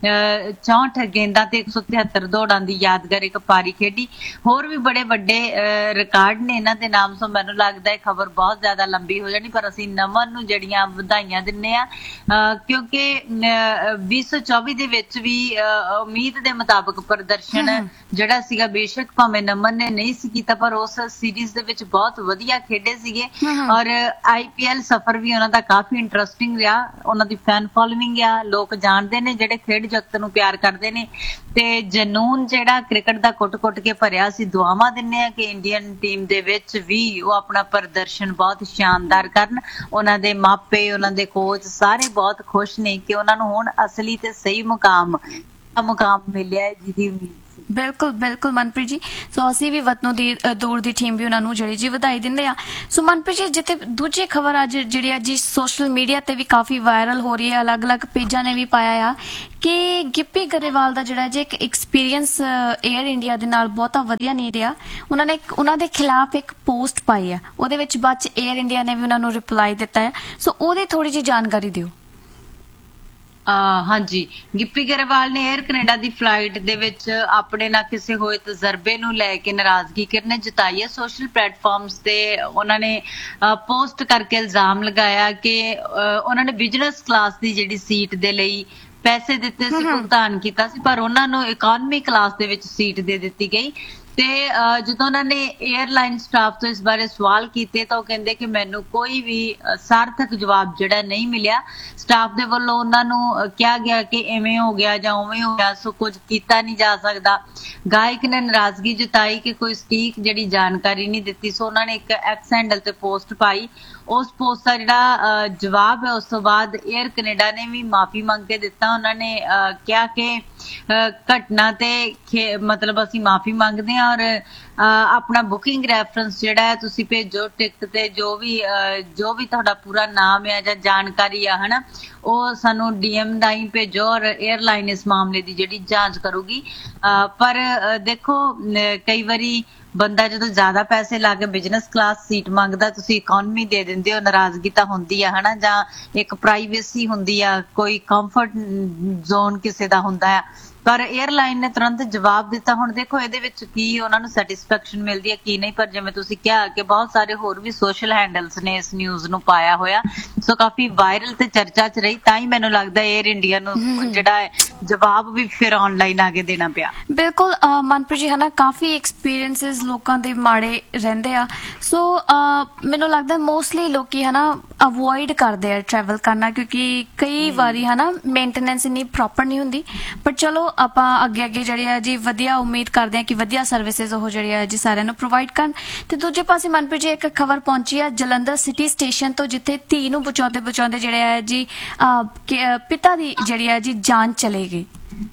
Speaker 3: ਚੌਂਹਠ ਗੇਂਦਾਂ ਤੇ ਇੱਕ ਸੌ ਤਿਹੱਤਰ ਦੌੜਾਂ ਦੀ ਯਾਦਗਾਰ ਇੱਕ ਪਾਰੀ ਖੇਡੀ। ਹੋਰ ਵੀ ਬੜੇ ਵੱਡੇ ਰਿਕਾਰਡ ਨੇ ਇਹਨਾਂ ਦੇ ਨਾਮ। ਸੋ ਮੈਨੂੰ ਲੱਗਦਾ ਇਹ ਖਬਰ ਬਹੁਤ ਜ਼ਿਆਦਾ ਲੰਬੀ ਹੋ ਜਾਣੀ, ਪਰ ਅਸੀਂ ਨਮਨ ਨੂੰ ਜਿਹੜੀਆਂ ਵਧਾਈਆਂ ਦਿੰਨੇ ਆ, ਕਿਉਂਕਿ ਵੀਹ ਸੌ ਚੌਵੀ ਦੇ ਵਿੱਚ ਵੀ ਉਮੀਦ ਦੇ ਮੁਤਾਬਕ ਪ੍ਰਦਰਸ਼ਨ ਜਿਹੜਾ ਸੀਗਾ, ਬੇਸ਼ੱਕ ਭਾਵੇਂ ਨਮਨ ਨੇ ਨਹੀਂ ਸੀ ਕੀਤਾ, ਪਰ ਉਸ ਸੀਰੀਜ਼ ਦੇ ਵਿੱਚ ਬਹੁਤ ਵਧੀਆ ਖੇਡੇ ਸੀਗੇ, ਔਰ ਆਈ ਪੀ ਐਲ ਸਫਰ ਵੀ ਉਹਨਾਂ ਦਾ ਕਾਫੀ ਇੰਟਰਸਟਿੰਗ ਰਿਹਾ। ਉਹਨਾਂ ਦੀ ਫੈਨ ਫੋਲੋਇੰਗ ਆ, ਲੋਕ ਜਾਣਦੇ ਨੇ ਜਿਹੜੇ ਖੇਡ ਜਗਤ ਨੂੰ ਪਿਆਰ ਕਰਦੇ ਨੇ, ਤੇ ਜਨੂਨ ਜਿਹੜਾ ਕ੍ਰਿਕਟ ਦਾ ਕੁੱਟ-ਕੁੱਟ ਕੇ ਭਰਿਆ ਸੀ। ਦੁਆਵਾਂ ਦਿੰਨੇ ਆ ਕਿ ਇੰਡੀਅਨ ਟੀਮ ਦੇ ਵਿੱਚ ਵੀ ਉਹ ਆਪਣਾ ਪ੍ਰਦਰਸ਼ਨ ਬਹੁਤ ਸ਼ਾਨਦਾਰ ਕਰਨ। ਉਹਨਾਂ ਦੇ ਮਾਪੇ, ਉਹਨਾਂ ਦੇ ਕੋਚ ਸਾਰੇ ਬਹੁਤ ਖੁਸ਼ ਨੇ ਕਿ ਉਹਨਾਂ ਨੂੰ ਹੁਣ ਅਸਲੀ ਤੇ ਸਹੀ ਮੁਕਾਮ ਮੁਕਾਮ ਮਿਲਿਆ ਜਿਹਦੀ ਉਮੀਦ।
Speaker 1: ਬਿਲਕੁਲ ਬਿਲਕੁਲ ਮਨਪ੍ਰੀਤ ਜੀ, ਸੋ ਅਸੀਂ ਵੀ ਵਤਨੋਂ ਦੀ ਦੂਰ ਦੀ ਟੀਮ ਵੀ ਉਹਨਾਂ ਨੂੰ ਜਿਹੜੀ ਜੀ ਵਧਾਈ ਦਿੰਦੇ ਆ। ਸੋ ਮਨਪ੍ਰੀਤ ਜੀ, ਜਿੱਥੇ ਦੂਜੀ ਖਬਰ ਅੱਜ ਜਿਹੜੀ ਆ ਜੀ ਸੋਸ਼ਲ ਮੀਡੀਆ ਤੇ ਵੀ ਕਾਫੀ ਵਾਇਰਲ ਹੋ ਰਹੀ ਹੈ, ਅਲੱਗ-ਅਲੱਗ ਪੇਜਾਂ ਨੇ ਵੀ ਪਾਇਆ ਆ ਕਿ ਗਿੱਪੀ ਗਰੇਵਾਲ ਦਾ ਜਿਹੜਾ ਜੀ ਇੱਕ ਐਕਸਪੀਰੀਅੰਸ ਏਅਰ ਇੰਡੀਆ ਦੇ ਨਾਲ ਬਹੁਤਾ ਵਧੀਆ ਨਹੀਂ ਰਿਹਾ। ਉਹਨਾਂ ਨੇ ਉਹਨਾਂ ਦੇ ਖਿਲਾਫ ਇੱਕ ਪੋਸਟ ਪਾਈ ਆ, ਉਹਦੇ ਵਿੱਚ ਬਾਅਦ ਚ ਏਅਰ ਇੰਡੀਆ ਨੇ ਵੀ ਉਹਨਾਂ ਨੂੰ ਰਿਪਲਾਈ ਦਿੱਤਾ ਹੈ, ਸੋ ਉਹਦੀ ਥੋੜੀ ਜਿਹੀ ਜਾਣਕਾਰੀ ਦਿਓ।
Speaker 3: ਹਾਂਜੀ, ਗਿੱਪੀ ਗਰੇਵਾਲ ਨੇ ਏਅਰ ਕੈਨੇਡਾ ਦੀ ਫਲਾਈਟ ਦੇ ਵਿੱਚ ਆਪਣੇ ਨਾਲ ਕਿਸੇ ਹੋਏ ਤਜਰਬੇ ਨੂੰ ਲੈ ਕੇ ਨਾਰਾਜ਼ਗੀ ਕਿਰਨ ਜਤਾਈ ਹੈ। ਸੋਸ਼ਲ ਪਲੇਟਫਾਰਮਸ ਤੇ ਉਹਨਾਂ ਨੇ ਪੋਸਟ ਕਰਕੇ ਇਲਜ਼ਾਮ ਲਗਾਇਆ ਕਿ ਉਹਨਾਂ ਨੇ ਬਿਜ਼ਨਸ ਕਲਾਸ ਦੀ ਜਿਹੜੀ ਸੀਟ ਦੇ ਲਈ ਪੈਸੇ ਦਿੱਤੇ ਸੀ, ਭੁਗਤਾਨ ਕੀਤਾ ਸੀ, ਪਰ ਉਹਨਾਂ ਨੂੰ ਇਕਨੋਮੀ ਕਲਾਸ ਦੇ ਵਿੱਚ ਸੀਟ ਦੇ ਦਿੱਤੀ ਗਈ। ਤੇ ਜਦੋਂ ਉਹਨਾਂ ਨੇ ਏਅਰਲਾਈਨ ਸਟਾਫ ਤੋਂ ਇਸ ਬਾਰੇ ਸਵਾਲ ਕੀਤੇ ਤਾਂ ਉਹ ਕਹਿੰਦੇ ਕਿ ਮੈਨੂੰ ਕੋਈ ਵੀ ਸਾਰਥਕ ਜਵਾਬ ਜਿਹੜਾ ਨਹੀਂ ਮਿਲਿਆ। ਸਟਾਫ ਦੇ ਵੱਲੋਂ ਉਹਨਾਂ ਨੂੰ ਕਿਹਾ ਗਿਆ ਕਿ ਐਵੇਂ ਹੋ ਗਿਆ ਜਾਂ ਉਵੇਂ ਹੋ ਗਿਆ, ਸੋ ਕੁਝ ਕੀਤਾ ਨਹੀਂ ਜਾ ਸਕਦਾ। ਗਾਇਕ ਨੇ ਨਾਰਾਜ਼ਗੀ ਜਤਾਈ ਕਿ ਕੋਈ ਸਟੀਕ ਜਿਹੜੀ ਜਾਣਕਾਰੀ ਨਹੀਂ ਦਿੱਤੀ। ਸੋ ਉਹਨਾਂ ਨੇ ਇੱਕ ਐਕਸ ਹੈਂਡਲ ਤੇ ਪੋਸਟ ਪਾਈ। ਉਸ ਪੋਸਟ ਦਾ ਜਿਹੜਾ ਜਵਾਬ ਹੈ ਉਸ ਤੋਂ ਬਾਅਦ ਏਅਰ ਕੈਨੇਡਾ ਨੇ ਵੀ ਮਾਫੀ ਮੰਗ ਕੇ ਦਿੱਤਾ। ਉਹਨਾਂ ਨੇ ਕਿਹਾ ਕਿ ਘਟਨਾ ਤੇ ਮਤਲਬ ਅਸੀਂ ਮਾਫੀ ਮੰਗਦੇ ਹਾਂ, ਔਰ ਆਪਣਾ ਬੁਕਿੰਗ ਰੈਫਰੈਂਸ ਜਿਹੜਾ ਹੈ ਤੁਸੀਂ ਭੇਜੋ, ਟਿਕਟ ਤੇ ਜੋ ਵੀ ਜੋ ਵੀ ਤੁਹਾਡਾ ਪੂਰਾ ਨਾਮ ਹੈ ਜਾਂ ਜਾਣਕਾਰੀ ਆ ਹਨਾ, ਉਹ ਸਾਨੂੰ ਡੀ ਐਮ ਰਾਹੀਂ ਭੇਜੋ, ਔਰ ਏਅਰਲਾਈਨ ਇਸ ਮਾਮਲੇ ਦੀ ਜਿਹੜੀ ਜਾਂਚ ਕਰੂਗੀ। ਪਰ ਦੇਖੋ ਕਈ ਵਾਰੀ ਬੰਦਾ ਜਦੋਂ ਜ਼ਿਆਦਾ ਪੈਸੇ ਲਾ ਕੇ ਬਿਜ਼ਨਸ ਕਲਾਸ ਸੀਟ ਮੰਗਦਾ, ਤੁਸੀਂ ਇਕਨੋਮੀ ਦੇ ਦਿੰਦੇ ਹੋ, ਨਾਰਾਜ਼ਗੀ ਤਾਂ ਹੁੰਦੀ ਆ ਹਨਾ, ਜਾਂ ਇੱਕ ਪ੍ਰਾਈਵੇਸੀ ਹੁੰਦੀ ਆ, ਕੋਈ ਕੰਫਰਟ ਜ਼ੋਨ ਕਿਸੇ ਦਾ ਹੁੰਦਾ ਆ। ਪਰ 에ਅਰਲਾਈਨ ਨੇ ਤੁਰੰਤ ਜਵਾਬ ਦਿੱਤਾ। ਹੁਣ ਦੇਖੋ ਇਹਦੇ ਵਿੱਚ ਕੀ ਉਹਨਾਂ ਨੂੰ ਸੈਟੀਸਫੈਕਸ਼ਨ ਮਿਲਦੀ ਹੈ ਕੀ ਨਹੀਂ, ਪਰ ਜਿਵੇਂ ਤੁਸੀਂ ਕਿਹਾ ਕਿ ਬਹੁਤ ਸਾਰੇ ਹੋਰ ਵੀ ਸੋਸ਼ਲ ਹੈਂਡਲਸ ਨੇ ਇਸ ਨਿਊਜ਼ ਨੂੰ ਪਾਇਆ ਹੋਇਆ, ਸੋ ਕਾਫੀ ਵਾਇਰਲ ਤੇ ਚਰਚਾ 'ਚ ਰਹੀ। ਤਾਂ ਹੀ ਮੈਨੂੰ ਲੱਗਦਾ 에ਅਰ ਇੰਡੀਆ ਨੂੰ ਜਿਹੜਾ ਹੈ ਜਵਾਬ ਵੀ ਫਿਰ ਆਨਲਾਈਨ ਆ ਕੇ ਦੇਣਾ ਪਿਆ।
Speaker 1: ਬਿਲਕੁਲ ਅਹ ਮਨਪ੍ਰੀਤ ਜੀ ਹਨਾ, ਕਾਫੀ ਐਕਸਪੀਰੀਐਂਸਿਸ ਲੋਕਾਂ ਦੇ ਮਾੜੇ ਰਹਿੰਦੇ ਆ, ਸੋ ਮੈਨੂੰ ਲੱਗਦਾ ਮੋਸਟਲੀ ਲੋਕੀ ਹਨਾ ਅਵੋਇਡ ਕਰਦੇ ਆ ਟਰੈਵਲ ਕਰਨਾ, ਕਿਉਂਕਿ ਕਈ ਵਾਰੀ ਹਨਾ ਮੇਨਟੇਨੈਂਸ ਇੰਨੀ ਪ੍ਰੋਪਰ ਨਹੀਂ ਹੁੰਦੀ। ਪਰ ਚਲੋ ਆਪਾਂ ਅੱਗੇ ਅੱਗੇ ਜਿਹੜੇ ਆ ਜੀ ਵਧੀਆ ਉਮੀਦ ਕਰਦੇ ਆ ਕਿ ਵਧੀਆ ਸਰਵਿਸਿਜ਼ ਉਹ ਜਿਹੜੇ ਆ ਜੀ ਸਾਰਿਆਂ ਨੂੰ ਪ੍ਰੋਵਾਈਡ ਕਰਨ। ਤੇ ਦੂਜੇ ਪਾਸੇ ਮਨਪ੍ਰੀਤ ਜੀ ਇੱਕ ਖਬਰ ਪਹੁੰਚੀ ਆ ਜਲੰਧਰ ਸਿਟੀ ਸਟੇਸ਼ਨ ਤੋਂ, ਜਿੱਥੇ ਧੀ ਨੂੰ ਬਚਾਉਂਦੇ ਬਚਾਉਂਦੇ ਜਿਹੜੇ ਆ ਜੀ ਪਿਤਾ ਦੀ ਜਿਹੜੀ ਆ ਜੀ ਜਾਨ ਚਲੇ ਗਈ।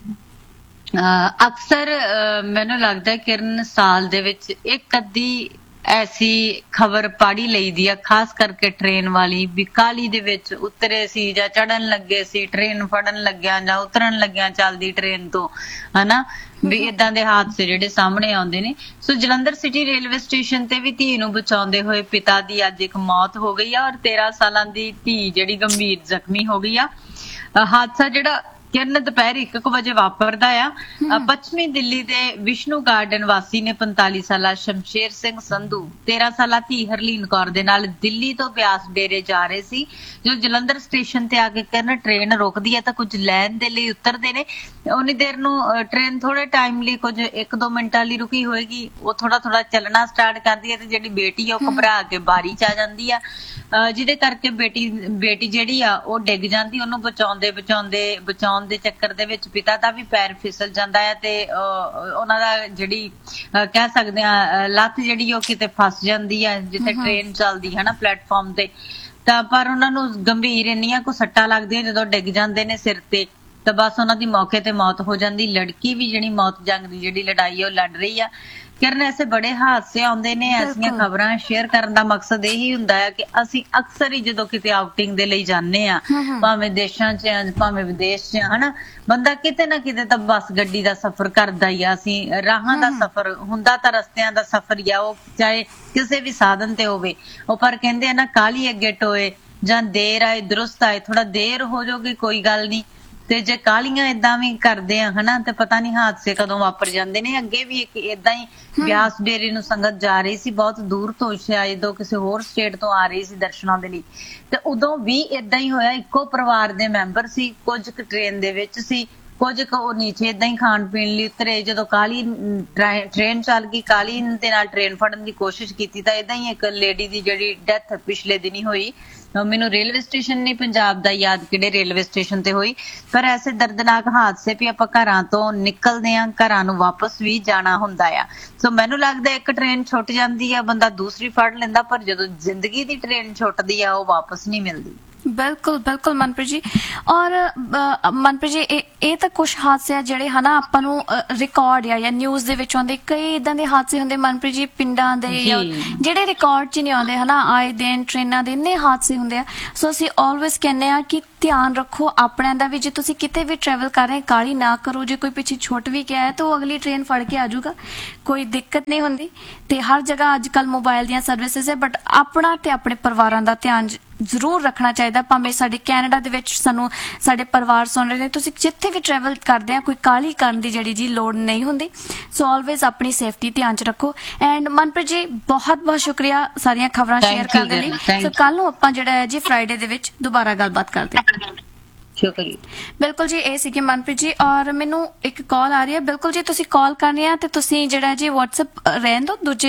Speaker 3: ਅਕਸਰ ਮੈਨੂੰ ਲੱਗਦਾ ਕਿਰਨ ਸਾਲ ਦੇ ਵਿੱਚ ਇੱਕ ਅੱਧੀ ਐਸੀ ਖਬਰ ਪੜ੍ਹ ਲਈਦੀ ਆ, ਖਾਸ ਕਰਕੇ ਟ੍ਰੇਨ ਵਾਲੀ, ਵੀ ਕਾਹਲੀ ਦੇ ਵਿੱਚ ਉਤਰੇ ਸੀ ਜਾਂ ਚੜਨ ਲੱਗੇ ਸੀ, ਟ੍ਰੇਨ ਫੜਨ ਲੱਗਿਆ ਜਾਂ ਉਤਰਨ ਲੱਗਿਆ ਚੱਲਦੀ ਟ੍ਰੇਨ ਤੋਂ, ਹਨਾ ਵੀ ਇਦਾਂ ਦੇ ਹਾਦਸੇ ਜਿਹੜੇ ਸਾਹਮਣੇ ਆਉਂਦੇ ਨੇ। ਸੋ ਜਲੰਧਰ ਸਿਟੀ ਰੇਲਵੇ ਸਟੇਸ਼ਨ ਤੇ ਵੀ ਧੀ ਨੂੰ ਬਚਾਉਂਦੇ ਹੋਏ ਪਿਤਾ ਦੀ ਅੱਜ ਇੱਕ ਮੌਤ ਹੋ ਗਈ ਆ, ਔਰ ਤੇਰਾਂ ਸਾਲਾਂ ਦੀ ਧੀ ਜਿਹੜੀ ਗੰਭੀਰ ਜ਼ਖਮੀ ਹੋ ਗਈ ਆ। ਹਾਦਸਾ ਜਿਹੜਾ ਕਿਰਨ ਦੁਪਹਿਰ ਇੱਕ ਕੁ ਵਜੇ ਵਾਪਰਦਾ ਆ। ਪੱਛਮੀ ਦਿੱਲੀ ਦੇ ਵਿਸ਼ਨੂੰ ਗਾਰਡਨ ਵਾਸੀ ਨੇ ਪੰਤਾਲੀ ਸਾਲਾ ਸ਼ਮਸ਼ੇਰ ਸਿੰਘ ਸੰਧੂ ਤੇਰਾਂ ਸਾਲਾ ਧੀ ਹਰਲੀਨ ਕੌਰ ਦੇ ਨਾਲ ਦਿੱਲੀ ਤੋਂ ਬਿਆਸ ਡੇਰੇ ਜਾ ਰਹੇ ਸੀ। ਜਦੋਂ ਜਲੰਧਰ ਸਟੇਸ਼ਨ ਤੇ ਆ ਕੇ ਕਿਰਨ ਟ੍ਰੇਨ ਰੁਕਦੀ ਹੈ ਤਾਂ ਕੁਝ ਲੈਣ ਦੇ ਲਈ ਉਤਰਦੇ ਨੇ। ਉਨੀ ਦੇਰ ਨੂੰ ਟ੍ਰੇਨ ਥੋੜੇ ਟਾਈਮ ਲਈ, ਕੁਝ ਇੱਕ ਦੋ ਮਿੰਟਾਂ ਲਈ ਰੁਕੀ ਹੋਏਗੀ, ਉਹ ਥੋੜਾ ਥੋੜਾ ਚੱਲਣਾ ਸਟਾਰਟ ਕਰਦੀ ਹੈ ਤੇ ਜਿਹੜੀ ਬੇਟੀ ਆ ਉਹ ਘਬਰਾ ਕੇ ਬਾਰੀ ਚ ਆ ਜਾਂਦੀ ਆ, ਜਿਹਦੇ ਕਰਕੇ ਬੇਟੀ ਬੇਟੀ ਜਿਹੜੀ ਆ ਉਹ ਡਿੱਗ ਜਾਂਦੀ। ਉਹਨੂੰ ਬਚਾਉਂਦੇ ਬਚਾਉਂਦੇ ਬਚਾਉਣ ਦੇ ਚੱਕਰ ਦੇ ਵਿੱਚ ਪਿਤਾ ਦਾ ਵੀ ਪੈਰ ਫਿਸਲ ਜਾਂਦਾ ਹੈ ਤੇ ਉਹਨਾਂ ਦਾ ਜਿਹੜੀ ਕਹਿ ਸਕਦੇ ਆ ਲੱਤ ਜਿਹੜੀ ਉਹ ਕਿਤੇ ਫਸ ਜਾਂਦੀ ਹੈ ਜਿੱਥੇ ਟ੍ਰੇਨ ਚੱਲਦੀ ਹੈ ਨਾ ਪਲੇਟਫਾਰਮ ਤੇ। ਤਾਂ ਪਰ ਉਹਨਾਂ ਨੂੰ ਗੰਭੀਰ ਇੰਨੀਆਂ ਕੋ ਸੱਟਾਂ ਲੱਗਦੀਆਂ ਜਦੋਂ ਡਿੱਗ ਜਾਂਦੇ ਨੇ ਸਿਰ ਤੇ, ਤਾਂ ਬਸ ਉਹਨਾਂ ਦੀ ਮੌਕੇ ਤੇ ਮੌਤ ਹੋ ਜਾਂਦੀ। ਲੜਕੀ ਵੀ ਜਿਹੜੀ ਮੌਤ ਜੰਗ ਦੀ ਜਿਹੜੀ ਲੜਾਈ ਹੈ ਉਹ ਲੜ ਰਹੀ ਆ। ਕਿਰਨ ਐਸੇ ਬੜੇ ਹਾਦਸੇ ਆਉਂਦੇ ਨੇ, ਐਸੀਆਂ ਖਬਰਾਂ ਸ਼ੇਅਰ ਕਰਨ ਦਾ ਮਕਸਦ ਇਹੀ ਹੁੰਦਾ ਹੈ ਕਿ ਅਸੀਂ ਅਕਸਰ ਹੀ ਜਦੋਂ ਕਿਤੇ ਆਊਟਿੰਗ ਦੇ ਲਈ ਜਾਂਦੇ ਆ, ਭਾਵੇਂ ਦੇਸ਼ਾਂ 'ਚ ਭਾਵੇਂ ਵਿਦੇਸ਼ 'ਚ, ਹਨਾ ਬੰਦਾ ਕਿਤੇ ਨਾ ਕਿਤੇ ਤਾਂ ਬੱਸ ਗੱਡੀ ਦਾ ਸਫ਼ਰ ਕਰਦਾ ਹੀ ਆ। ਅਸੀਂ ਰਾਹਾਂ ਦਾ ਸਫ਼ਰ ਹੁੰਦਾ ਤਾਂ ਰਸਤਿਆਂ ਦਾ ਸਫ਼ਰ ਹੀ ਆ, ਉਹ ਚਾਹੇ ਕਿਸੇ ਵੀ ਸਾਧਨ ਤੇ ਹੋਵੇ। ਉਹ ਪਰ ਕਹਿੰਦੇ ਆ ਨਾ ਕਾਹਲੀ ਅੱਗੇ ਟੋਏ, ਜਾਂ ਦੇਰ ਆਏ ਦਰੁਸਤ ਆਏ। ਥੋੜਾ ਦੇਰ ਹੋ ਜਾਊਗੀ ਕੋਈ ਗੱਲ ਨਹੀਂ, ਤੇ ਜੇ ਕਾਲੀਆਂ ਏਦਾਂ ਵੀ ਕਰਦੇ ਆ ਹਨਾ ਤੇ ਪਤਾ ਨਹੀਂ ਹਾਦਸੇ ਕਦੋਂ ਵਾਪਰ ਜਾਂਦੇ ਨੇ। ਅੱਗੇ ਵੀ ਇੱਕ ਏਦਾਂ ਹੀ ਬਿਆਸ ਡੇਰੇ ਨੂੰ ਸੰਗਤ ਜਾ ਰਹੀ ਸੀ, ਬਹੁਤ ਦੂਰ ਤੋਂ ਸ਼ਾਇਦ ਉਹ ਕਿਸੇ ਹੋਰ ਸਟੇਟ ਤੋਂ ਆ ਰਹੀ ਸੀ ਦਰਸ਼ਨਾਂ ਦੇ ਲਈ, ਤੇ ਉਦੋਂ ਵੀ ਏਦਾਂ ਹੀ ਹੋਇਆ। ਇੱਕੋ ਪਰਿਵਾਰ ਦੇ ਮੈਂਬਰ ਸੀ, ਕੁਝ ਕੁ ਟ੍ਰੇਨ ਦੇ ਵਿੱਚ ਸੀ, ਕੁਝ ਕੁ ਉਹ ਨੀਚੇ ਏਦਾਂ ਹੀ ਖਾਣ ਪੀਣ ਲਈ ਉਤਰੇ। ਜਦੋਂ ਕਾਲੀ ਟ੍ਰੇਨ ਚੱਲ ਗਈ, ਕਾਲੀ ਦੇ ਨਾਲ ਟ੍ਰੇਨ ਫੜਨ ਦੀ ਕੋਸ਼ਿਸ਼ ਕੀਤੀ ਤਾਂ ਏਦਾਂ ਹੀ ਇੱਕ ਲੇਡੀ ਦੀ ਜਿਹੜੀ ਡੈਥ ਪਿਛਲੇ ਦਿਨੀ ਹੋਈ। ਮੈਨੂੰ ਰੇਲਵੇ ਸਟੇਸ਼ਨ ਨਹੀਂ ਪੰਜਾਬ ਦਾ ਯਾਦ ਕਿਹੜੇ ਰੇਲਵੇ ਸਟੇਸ਼ਨ ਤੇ ਹੋਈ। ਪਰ ਐਸੇ ਦਰਦਨਾਕ ਹਾਦਸੇ ਵੀ ਆਪਾਂ ਘਰਾਂ ਤੋਂ ਨਿਕਲਦੇ ਆ, ਘਰਾਂ ਨੂੰ ਵਾਪਸ ਵੀ ਜਾਣਾ ਹੁੰਦਾ ਆ। ਸੋ ਮੈਨੂੰ ਲੱਗਦਾ ਇੱਕ ਟ੍ਰੇਨ ਛੁੱਟ ਜਾਂਦੀ ਆ, ਬੰਦਾ ਦੂਸਰੀ ਫੜ ਲੈਂਦਾ, ਪਰ ਜਦੋਂ ਜ਼ਿੰਦਗੀ ਦੀ ਟ੍ਰੇਨ ਛੁੱਟਦੀ ਆ ਉਹ ਵਾਪਸ ਨਹੀਂ ਮਿਲਦੀ।
Speaker 1: ਬਿਲਕੁਲ ਬਿਲਕੁਲ ਮਨਪ੍ਰੀਤ ਜੀ। ਔਰ ਮਨਪ੍ਰੀਤ ਜੀ ਇਹ ਇਹ ਤਾਂ ਕੁਝ ਹਾਦਸੇ ਆ ਜਿਹੜੇ ਹਨਾ ਆਪਾਂ ਨੂੰ ਰਿਕਾਰਡ ਆ ਜਾਂ ਨਿਊਜ਼ ਦੇ ਵਿੱਚ ਆਉਂਦੇ। ਕਈ ਇਦਾਂ ਦੇ ਹਾਦਸੇ ਹੁੰਦੇ ਮਨਪ੍ਰੀਤ ਜੀ ਪਿੰਡਾਂ ਦੇ ਜਿਹੜੇ ਰਿਕਾਰਡ 'ਚ ਨਹੀਂ ਆਉਂਦੇ ਹਨਾ। ਆਏ ਦਿਨ ਟ੍ਰੇਨਾਂ ਦੇ ਇੰਨੇ ਹਾਦਸੇ ਹੁੰਦੇ ਆ। ਸੋ ਅਸੀਂ ਆਲਵੇਜ਼ ਕਹਿੰਦੇ ਆ ਕਿ ਧਿਆਨ ਰੱਖੋ ਆਪਣਿਆਂ ਦਾ ਵੀ। ਜੇ ਤੁਸੀਂ ਕਿਤੇ ਵੀ ਟਰੈਵਲ ਕਰ ਰਹੇ ਕਾਹਲੀ ਨਾ ਕਰੋ। ਜੇ ਕੋਈ ਪਿੱਛੇ ਛੁੱਟ ਵੀ ਗਿਆ ਹੈ ਤਾਂ ਉਹ ਅਗਲੀ ਟ੍ਰੇਨ ਫੜ ਕੇ ਆ ਜਾਊਗਾ, ਕੋਈ ਦਿੱਕਤ ਨਹੀਂ ਹੁੰਦੀ। ਤੇ ਹਰ ਜਗ੍ਹਾ ਅੱਜ ਕੱਲ੍ਹ ਮੋਬਾਈਲ ਦੀਆਂ ਸਰਵਿਸਿਜ਼ ਹੈ, ਬਟ ਆਪਣਾ ਤੇ ਆਪਣੇ ਪਰਿਵਾਰਾਂ ਦਾ ਧਿਆਨ ਜ਼ਰੂਰ ਰੱਖਣਾ ਚਾਹੀਦਾ। ਭਾਵੇਂ ਸਾਡੇ ਕੈਨੇਡਾ ਦੇ ਵਿੱਚ ਸਾਨੂੰ ਸਾਡੇ ਪਰਿਵਾਰ ਸੁਣ ਰਹੇ ਨੇ, ਤੁਸੀਂ ਜਿੱਥੇ ਵੀ ਟਰੈਵਲ ਕਰਦੇ ਆ ਕੋਈ ਕਾਹਲੀ ਕਰਨ ਦੀ ਜਿਹੜੀ ਜੀ ਲੋੜ ਨਹੀਂ ਹੁੰਦੀ। ਸੋ ਆਲਵੇਜ਼ ਆਪਣੀ ਸੇਫਟੀ ਧਿਆਨ 'ਚ ਰੱਖੋ। ਐਂਡ ਮਨਪ੍ਰੀਤ ਜੀ ਬਹੁਤ ਬਹੁਤ ਸ਼ੁਕਰੀਆ ਸਾਰੀਆਂ ਖਬਰਾਂ ਸ਼ੇਅਰ ਕਰਨ ਦੇ ਲਈ। ਸੋ ਕੱਲ ਨੂੰ ਆਪਾਂ ਜਿਹੜਾ ਹੈ ਜੀ ਫਰਾਈਡੇ ਦੇ ਵਿੱਚ ਦੁਬਾਰਾ ਗੱਲਬਾਤ ਕਰਦੇ ਹਾਂ।
Speaker 3: ਸ਼ੁਕਰੀਆ।
Speaker 1: ਬਿਲਕੁਲ ਜੀ, ਇਹ ਸੀਗੇ ਮਨਪ੍ਰੀਤ ਜੀ। ਔਰ ਮੈਨੂੰ ਇੱਕ ਕਾਲ ਆ ਰਹੀ ਹੈ। ਬਿਲਕੁਲ ਜੀ, ਤੁਸੀਂ ਕਾਲ ਕਰਨੀ ਆ ਤੇ ਤੁਸੀਂ ਜਿਹੜਾ ਜੀ WhatsApp ਰਹਿਣ ਦਿਓ, ਦੂਜੇ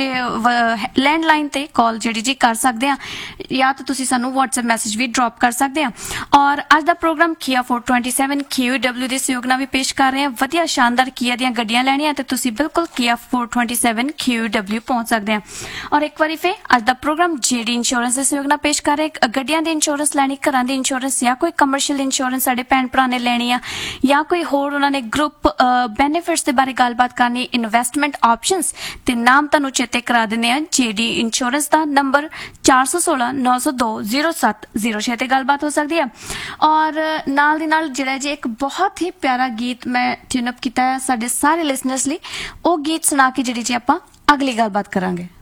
Speaker 1: ਲੈਂਡਲਾਈਨ ਤੇ ਕਾਲ ਜਿਹੜੀ ਜੀ ਕਰ ਸਕਦੇ ਆ, ਜਾਂ ਤਾਂ ਤੁਸੀਂ ਸਾਨੂੰ WhatsApp ਮੈਸੇਜ ਵੀ ਡ੍ਰੌਪ ਕਰ ਸਕਦੇ ਆ। ਔਰ ਅੱਜ ਦਾ ਪ੍ਰੋਗਰਾਮ ਕੀਆ four twenty seven K U W ਦੇ ਸਹਿਯੋਗ ਨਾਲ ਵੀ ਪੇਸ਼ ਕਰ ਰਹੇ ਆ। ਵਧੀਆ ਸ਼ਾਨਦਾਰ ਕੀਆ ਦੀਆਂ ਗੱਡੀਆਂ ਲੈਣੀਆਂ ਤੇ ਤੁਸੀਂ ਬਿਲਕੁਲ ਕੀਆ four twenty seven K U W ਪਹੁੰਚ ਸਕਦੇ ਆ। ਔਰ ਇੱਕ ਵਾਰੀ ਫੇਰ ਅੱਜ ਦਾ ਪ੍ਰੋਗਰਾਮ ਜੇਡੀ ਇੰਸ਼ੋਰੈਂਸ ਦੇ ਸਹਿਯੋਗ ਨਾਲ ਪੇਸ਼ ਕਰ ਰਹੇ। ਗੱਡੀਆਂ ਦੀ ਇੰਸ਼ੋਰੈਂਸ ਲੈਣੀ, ਘਰਾਂ ਦੀ ਇੰਸ਼ੋਰੈਂਸ ਜਾਂ ਕੋਈ ਕਮਰਸ਼ੀਅਲ ਇੰਸ਼ੋਰੈਂਸ ਸਾਡੇ ਭੈਣ ਭਰਾ ਨੇ ਲੈਣੀ ਆ, ਜਾਂ ਕੋਈ ਹੋਰ ਉਹਨਾਂ ਨੇ ਗਰੁੱਪ ਬੈਨੀਫਿਟਸ ਦੇ ਬਾਰੇ ਗੱਲਬਾਤ ਕਰਨੀ, ਇਨਵੈਸਟਮੈਂਟ ਆਪਸ਼ਨਸ, ਤੇ ਨਾਮ ਤੁਹਾਨੂੰ ਚੇਤੇ ਕਰਾ ਦਿੰਦੇ ਆ ਜੇਡੀ ਇੰਸ਼ੋਰੈਂਸ ਦਾ ਨੰਬਰ ਚਾਰ ਸੌ ਸੋਲਾਂ ਨੌ ਸੌ ਦੋ ਜ਼ੀਰੋ ਸੱਤ ਜ਼ੀਰੋ ਛੇ ਤੇ ਗੱਲਬਾਤ ਹੋ ਸਕਦੀ ਆ। ਔਰ ਨਾਲ ਦੀ ਨਾਲ ਜਿਹੜਾ ਜੀ ਇੱਕ ਬਹੁਤ ਹੀ ਪਿਆਰਾ ਗੀਤ ਮੈਂ ਟਿਊਨ ਅਪ ਕੀਤਾ ਹੈ ਸਾਡੇ ਸਾਰੇ ਲਿਸਨਰਸ ਲਈ, ਉਹ ਗੀਤ ਸੁਣਾ ਕੇ ਜਿਹੜੀ ਜੀ ਆਪਾਂ ਅਗਲੀ ਗੱਲਬਾਤ ਕਰਾਂਗੇ।